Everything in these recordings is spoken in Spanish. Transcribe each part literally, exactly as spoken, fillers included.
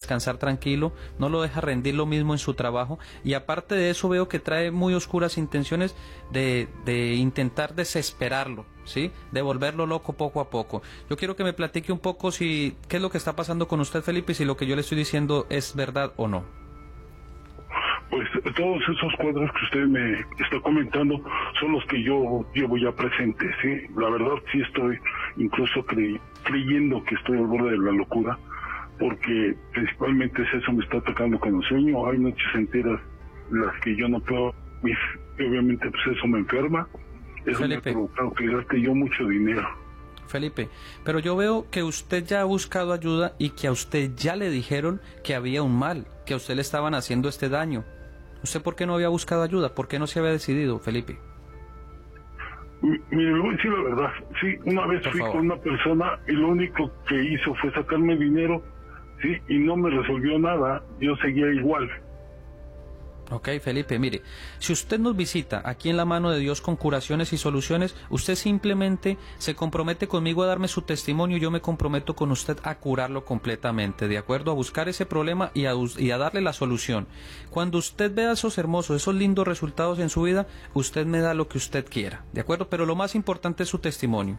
descansar tranquilo, no lo deja rendir lo mismo en su trabajo, y aparte de eso veo que trae muy oscuras intenciones de, de intentar desesperarlo, ¿sí? De volverlo loco poco a poco. Yo quiero que me platique un poco si qué es lo que está pasando con usted, Felipe, y si lo que yo le estoy diciendo es verdad o no. Pues todos esos cuadros que usted me está comentando son los que yo llevo ya presentes, ¿sí? La verdad sí estoy incluso cre creyendo que estoy al borde de la locura, porque principalmente es eso, me está atacando con el sueño. Hay noches enteras las que yo no puedo, y obviamente pues eso me enferma. Eso Felipe, me ha provocado que gaste yo mucho dinero. Felipe, pero yo veo que usted ya ha buscado ayuda y que a usted ya le dijeron que había un mal, que a usted le estaban haciendo este daño. ¿Usted por qué no había buscado ayuda? ¿Por qué no se había decidido, Felipe? Mire, le voy a decir la verdad. Sí, una vez por fui favor. con una persona y lo único que hizo fue sacarme dinero, sí, y no me resolvió nada. Yo seguía igual. Ok, Felipe, mire, si usted nos visita aquí en La Mano de Dios con curaciones y soluciones, usted simplemente se compromete conmigo a darme su testimonio y yo me comprometo con usted a curarlo completamente, ¿de acuerdo? A buscar ese problema y a, y a darle la solución. Cuando usted vea esos hermosos, esos lindos resultados en su vida, usted me da lo que usted quiera, ¿de acuerdo? Pero lo más importante es su testimonio.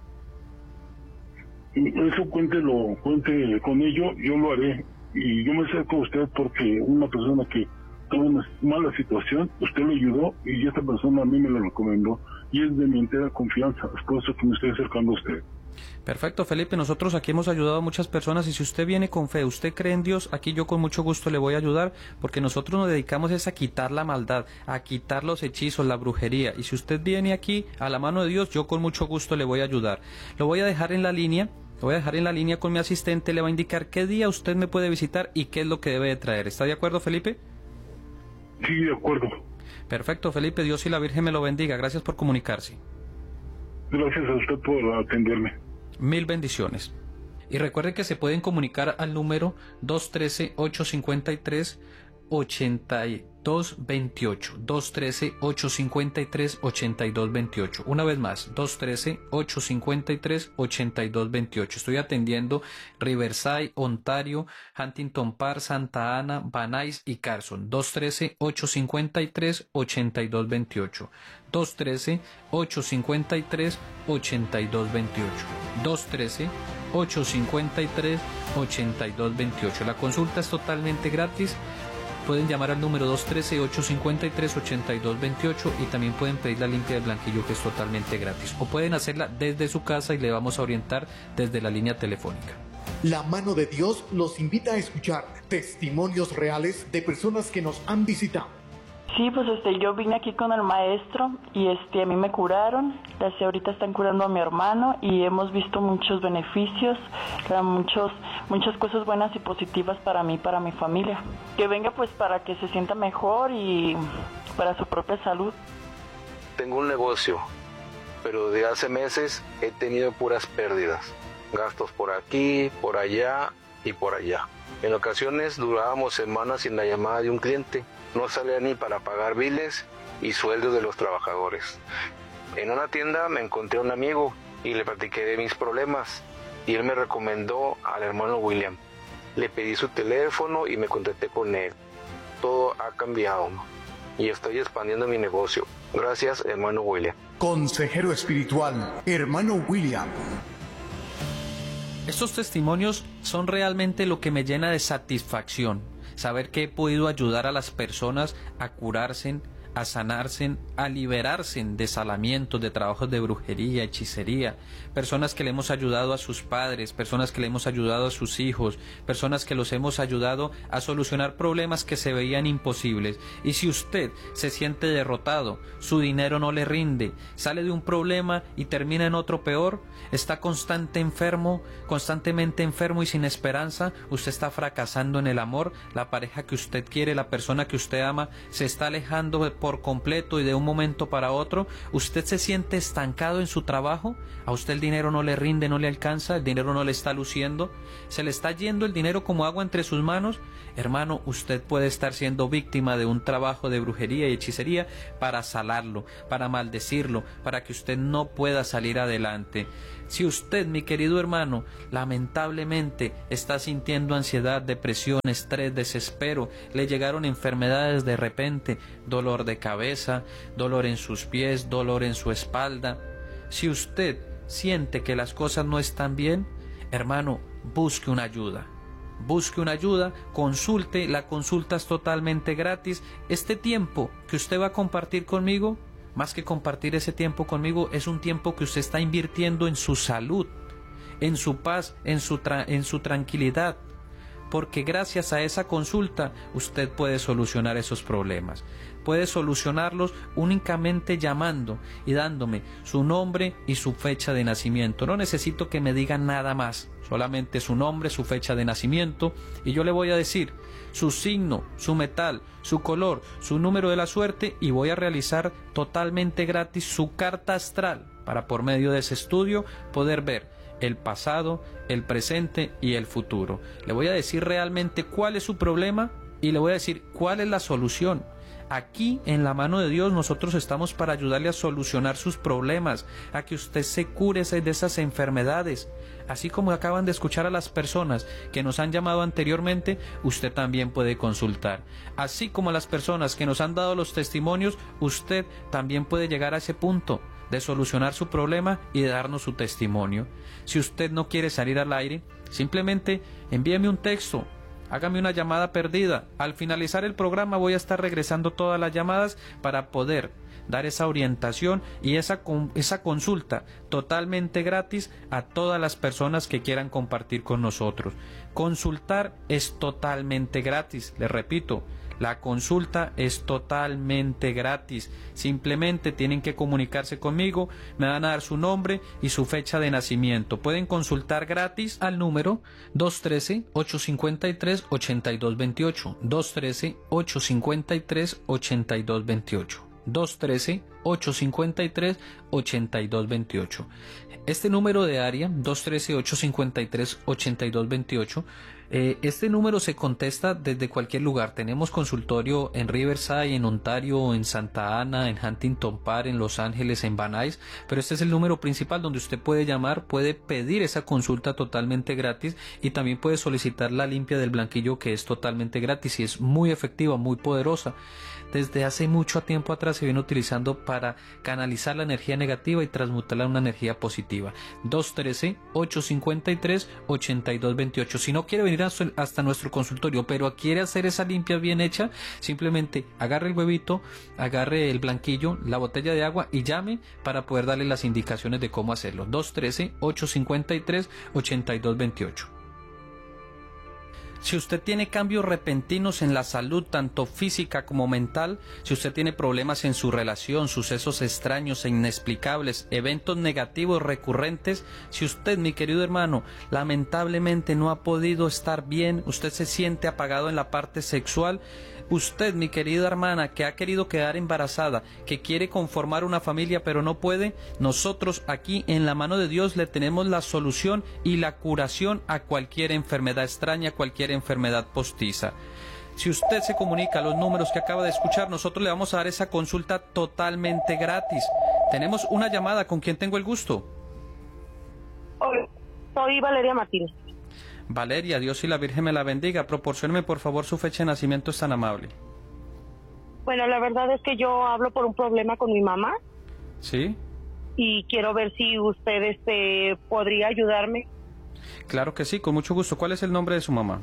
Eso cuéntelo, cuente con ello, yo lo haré. Y yo me acerco a usted porque una persona que tuvo una mala situación, usted le ayudó y esta persona a mí me la recomendó y es de mi entera confianza, es por eso que me estoy acercando a usted. Perfecto, Felipe, nosotros aquí hemos ayudado a muchas personas y si usted viene con fe, usted cree en Dios, aquí yo con mucho gusto le voy a ayudar porque nosotros nos dedicamos es a quitar la maldad, a quitar los hechizos, la brujería, y si usted viene aquí a La Mano de Dios, yo con mucho gusto le voy a ayudar. Lo voy a dejar en la línea, lo voy a dejar en la línea con mi asistente, le va a indicar qué día usted me puede visitar y qué es lo que debe de traer. ¿Está de acuerdo, Felipe? Sí, de acuerdo. Perfecto, Felipe, Dios y la Virgen me lo bendiga. Gracias por comunicarse. Gracias a usted por atenderme. Mil bendiciones. Y recuerden que se pueden comunicar al número dos uno tres, ocho cinco tres, ocho dos dos ocho. dos uno tres, ocho cinco tres, ocho dos dos ocho. Una vez más, dos uno tres, ocho cinco tres, ocho dos dos ocho. Estoy atendiendo Riverside, Ontario, Huntington Park, Santa Ana, Van Nuys y Carson. dos uno tres, ocho cinco tres, ocho dos dos ocho. dos uno tres, ocho cinco tres, ocho dos dos ocho. dos uno tres, ocho cinco tres, ocho dos dos ocho. La consulta es totalmente gratis. Pueden llamar al número dos uno tres, ocho cinco tres, ocho dos dos ocho y también pueden pedir la limpia del blanquillo, que es totalmente gratis. O pueden hacerla desde su casa y le vamos a orientar desde la línea telefónica. La Mano de Dios los invita a escuchar testimonios reales de personas que nos han visitado. Sí, pues este, yo vine aquí con el maestro y este, a mí me curaron. Las ahorita están curando a mi hermano y hemos visto muchos beneficios, muchos, muchas cosas buenas y positivas para mí, para mi familia. Que venga pues para que se sienta mejor y para su propia salud. Tengo un negocio, pero de hace meses he tenido puras pérdidas. Gastos por aquí, por allá y por allá. En ocasiones durábamos semanas sin la llamada de un cliente. No salía ni para pagar biles y sueldos de los trabajadores. En una tienda me encontré a un amigo y le platiqué de mis problemas y él me recomendó al hermano William. Le pedí su teléfono y me contacté con él. Todo ha cambiado y estoy expandiendo mi negocio. Gracias, hermano William. Consejero espiritual, hermano William. Estos testimonios son realmente lo que me llena de satisfacción. Saber que he podido ayudar a las personas a curarse, a sanarse, a liberarse de salamientos, de trabajos de brujería, hechicería, personas que le hemos ayudado a sus padres, personas que le hemos ayudado a sus hijos, personas que los hemos ayudado a solucionar problemas que se veían imposibles. Y si usted se siente derrotado, su dinero no le rinde, sale de un problema y termina en otro peor, está constante enfermo, constantemente enfermo y sin esperanza, usted está fracasando en el amor, la pareja que usted quiere, la persona que usted ama, se está alejando por completo y de un momento para otro, usted se siente estancado en su trabajo, a usted el dinero no le rinde, no le alcanza, el dinero no le está luciendo, se le está yendo el dinero como agua entre sus manos, hermano, usted puede estar siendo víctima de un trabajo de brujería y hechicería para salarlo, para maldecirlo, para que usted no pueda salir adelante. Si usted, mi querido hermano, lamentablemente está sintiendo ansiedad, depresión, estrés, desespero, le llegaron enfermedades de repente, dolor de cabeza, dolor en sus pies, dolor en su espalda, si usted siente que las cosas no están bien, hermano, busque una ayuda. Busque una ayuda, consulte, la consulta es totalmente gratis. Este tiempo que usted va a compartir conmigo, más que compartir ese tiempo conmigo, es un tiempo que usted está invirtiendo en su salud, en su paz, en su, tra- en su tranquilidad, porque gracias a esa consulta usted puede solucionar esos problemas. Puede solucionarlos únicamente llamando y dándome su nombre y su fecha de nacimiento. No necesito que me digan nada más, solamente su nombre, su fecha de nacimiento, y yo le voy a decir su signo, su metal, su color, su número de la suerte, y voy a realizar totalmente gratis su carta astral para, por medio de ese estudio, poder ver el pasado, el presente y el futuro. Le voy a decir realmente cuál es su problema y le voy a decir cuál es la solución. Aquí, en la mano de Dios, nosotros estamos para ayudarle a solucionar sus problemas, a que usted se cure de esas enfermedades. Así como acaban de escuchar a las personas que nos han llamado anteriormente, usted también puede consultar. Así como a las personas que nos han dado los testimonios, usted también puede llegar a ese punto de solucionar su problema y de darnos su testimonio. Si usted no quiere salir al aire, simplemente envíeme un texto, hágame una llamada perdida. Al finalizar el programa voy a estar regresando todas las llamadas para poder dar esa orientación y esa, esa consulta totalmente gratis a todas las personas que quieran compartir con nosotros. Consultar es totalmente gratis, les repito. La consulta es totalmente gratis. Simplemente tienen que comunicarse conmigo, me van a dar su nombre y su fecha de nacimiento. Pueden consultar gratis al número dos uno tres, ocho cinco tres, ocho dos dos ocho. dos uno tres, ocho cinco tres, ocho dos dos ocho. dos uno tres, ocho cinco tres, ocho dos dos ocho. Este número de área, dos uno tres, ocho cinco tres, ocho dos dos ocho, eh, este número se contesta desde cualquier lugar. Tenemos consultorio en Riverside, en Ontario, en Santa Ana, en Huntington Park, en Los Ángeles, en Van Nuys, pero este es el número principal donde usted puede llamar, puede pedir esa consulta totalmente gratis y también puede solicitar la limpia del blanquillo, que es totalmente gratis y es muy efectiva, muy poderosa. Desde hace mucho tiempo atrás se viene utilizando para canalizar la energía negativa y transmutarla en una energía positiva. dos uno tres, ocho cinco tres, ocho dos dos ocho. Si no quiere venir hasta nuestro consultorio, pero quiere hacer esa limpia bien hecha, simplemente agarre el huevito, agarre el blanquillo, la botella de agua y llame para poder darle las indicaciones de cómo hacerlo. dos uno tres, ocho cinco tres, ocho dos dos ocho. Si usted tiene cambios repentinos en la salud, tanto física como mental, si usted tiene problemas en su relación, sucesos extraños e inexplicables, eventos negativos recurrentes, si usted, mi querido hermano, lamentablemente no ha podido estar bien, usted se siente apagado en la parte sexual, usted, mi querida hermana, que ha querido quedar embarazada, que quiere conformar una familia pero no puede, nosotros aquí en la mano de Dios le tenemos la solución y la curación a cualquier enfermedad extraña, cualquier enfermedad postiza. Si usted se comunica a los números que acaba de escuchar, nosotros le vamos a dar esa consulta totalmente gratis. Tenemos una llamada, ¿con quién tengo el gusto? Hola, soy Valeria Martínez. Valeria, Dios y la Virgen me la bendiga. Proporcióneme por favor su fecha de nacimiento, es tan amable. Bueno, la verdad es que yo hablo por un problema con mi mamá. ¿Sí? Y quiero ver si usted este, podría ayudarme. Claro que sí, con mucho gusto. ¿Cuál es el nombre de su mamá?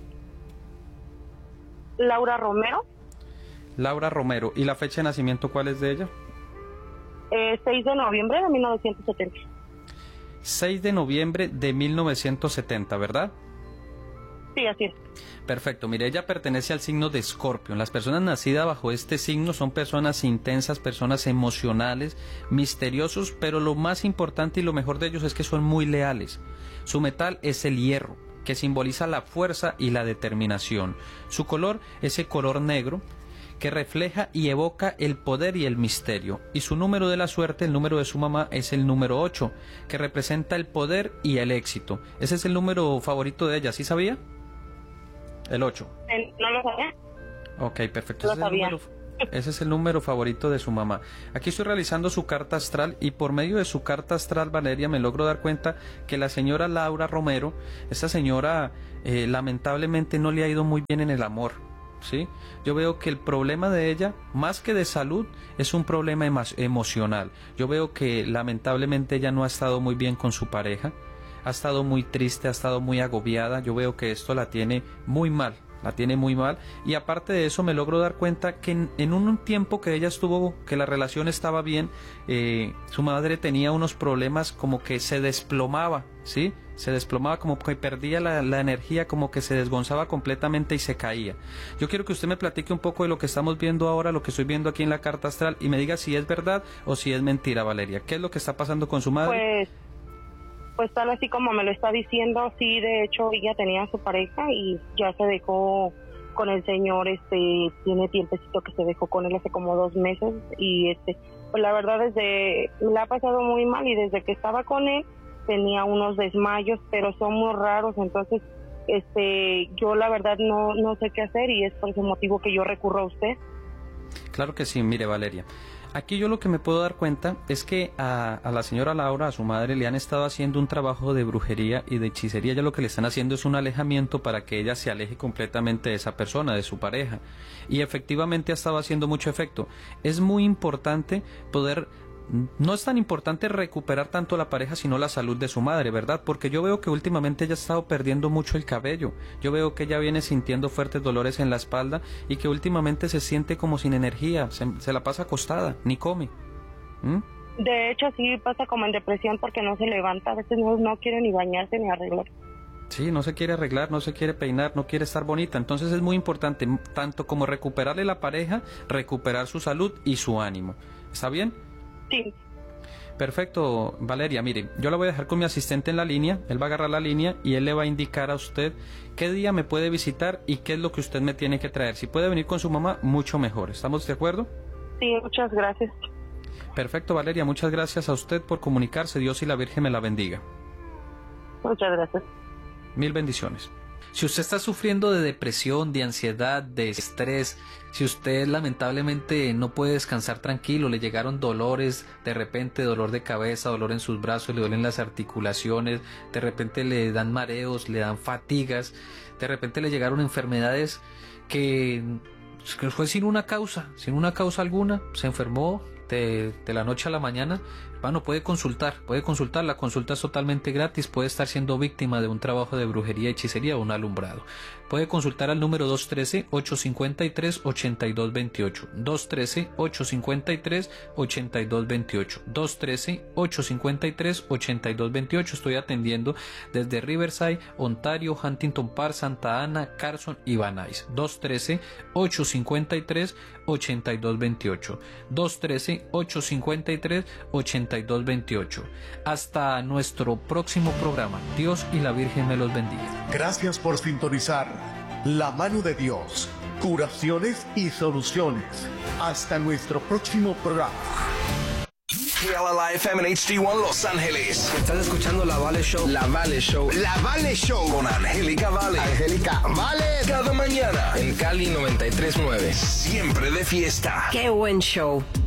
Laura Romero. Laura Romero. ¿Y la fecha de nacimiento cuál es de ella? Eh, seis de noviembre de mil novecientos setenta. seis de noviembre de mil novecientos setenta, ¿verdad? Sí, así es. Perfecto, mire, ella pertenece al signo de Escorpio. Las personas nacidas bajo este signo son personas intensas, personas emocionales, misteriosos, pero lo más importante y lo mejor de ellos es que son muy leales. Su metal es el hierro, que simboliza la fuerza y la determinación. Su color es el color negro, que refleja y evoca el poder y el misterio. Y su número de la suerte, el número de su mamá, es el número ocho, que representa el poder y el éxito. Ese es el número favorito de ella, ¿sí sabía? El ocho. No lo sabía. Ok, perfecto. Lo Ese es el sabía. número, Ese es el número favorito de su mamá. Aquí estoy realizando su carta astral y por medio de su carta astral, Valeria, me logro dar cuenta que la señora Laura Romero, esta señora eh, lamentablemente no le ha ido muy bien en el amor, ¿sí? Yo veo que el problema de ella, más que de salud, es un problema emo- emocional. Yo veo que lamentablemente ella no ha estado muy bien con su pareja, ha estado muy triste, ha estado muy agobiada. Yo veo que esto la tiene muy mal. La tiene muy mal y aparte de eso me logro dar cuenta que en, en un tiempo que ella estuvo, que la relación estaba bien, eh, su madre tenía unos problemas como que se desplomaba, ¿sí? Se desplomaba, como que perdía la, la energía, como que se desgonzaba completamente y se caía. Yo quiero que usted me platique un poco de lo que estamos viendo ahora, lo que estoy viendo aquí en la carta astral y me diga si es verdad o si es mentira, Valeria. ¿Qué es lo que está pasando con su madre? Pues... Pues tal así como me lo está diciendo, sí, de hecho ella tenía a su pareja y ya se dejó con el señor, este, tiene tiempecito que se dejó con él hace como dos meses y este, pues la verdad desde, la ha pasado muy mal y desde que estaba con él tenía unos desmayos, pero son muy raros, entonces, este, yo la verdad no, no sé qué hacer y es por ese motivo que yo recurro a usted. Claro que sí, mire Valeria. Aquí yo lo que me puedo dar cuenta es que a, a la señora Laura, a su madre, le han estado haciendo un trabajo de brujería y de hechicería. Ya lo que le están haciendo es un alejamiento para que ella se aleje completamente de esa persona, de su pareja. Y efectivamente ha estado haciendo mucho efecto. Es muy importante poder... No es tan importante recuperar tanto la pareja sino la salud de su madre, ¿verdad? Porque yo veo que últimamente ella ha estado perdiendo mucho el cabello. Yo veo que ella viene sintiendo fuertes dolores en la espalda y que últimamente se siente como sin energía, se, se la pasa acostada, ni come. ¿Mm? De hecho sí pasa como en depresión porque no se levanta, a veces no, no quiere ni bañarse ni arreglar. Sí, no se quiere arreglar, no se quiere peinar, no quiere estar bonita. Entonces es muy importante, tanto como recuperarle la pareja, recuperar su salud y su ánimo. ¿Está bien? Sí. Perfecto, Valeria. Mire, yo la voy a dejar con mi asistente en la línea. Él va a agarrar la línea y él le va a indicar a usted qué día me puede visitar y qué es lo que usted me tiene que traer. Si puede venir con su mamá, mucho mejor. ¿Estamos de acuerdo? Sí, muchas gracias. Perfecto, Valeria. Muchas gracias a usted por comunicarse. Dios y la Virgen me la bendiga. Muchas gracias. Mil bendiciones. Si usted está sufriendo de depresión, de ansiedad, de estrés, si usted lamentablemente no puede descansar tranquilo, le llegaron dolores, de repente dolor de cabeza, dolor en sus brazos, le duelen las articulaciones, de repente le dan mareos, le dan fatigas, de repente le llegaron enfermedades que, que fue sin una causa, sin una causa alguna, se enfermó de, de la noche a la mañana. Bueno, puede consultar, puede consultar, la consulta es totalmente gratis, puede estar siendo víctima de un trabajo de brujería, hechicería o un alumbrado. Puede consultar al número dos uno tres, ocho cinco tres, ocho dos dos ocho, dos uno tres, ocho cinco tres, ocho dos dos ocho, dos uno tres, ocho cinco tres, ocho dos dos ocho. Estoy atendiendo desde Riverside, Ontario, Huntington Park, Santa Ana, Carson y Van Nuys. dos uno tres, ocho cinco tres, ocho dos dos ocho, dos uno tres, ocho cinco tres, ocho dos dos ocho. Hasta nuestro próximo programa. Dios y la Virgen me los bendiga. Gracias por sintonizar La Mano de Dios, curaciones y soluciones. Hasta nuestro próximo programa. K L L I F M en H D uno Los Ángeles. Estás escuchando La Vale Show. La Vale Show. La Vale Show. Con Angélica Vale. Angélica Vale. Cada mañana. En Cali noventa y tres punto nueve. Siempre de fiesta. Qué buen show.